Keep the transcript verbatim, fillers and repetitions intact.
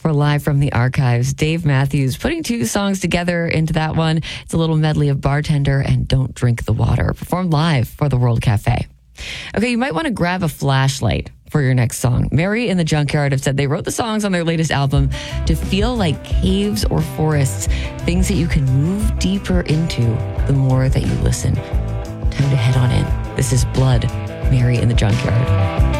for Live from the Archives. Dave Matthews putting two songs together into that one. It's a little medley of Bartender and Don't Drink the Water, performed live for the World Cafe. Okay, you might want to grab a flashlight for your next song. Mary in the Junkyard have said they wrote the songs on their latest album to feel like caves or forests, things that you can move deeper into the more that you listen. Time to head on in. This is Blood, Mary in the Junkyard.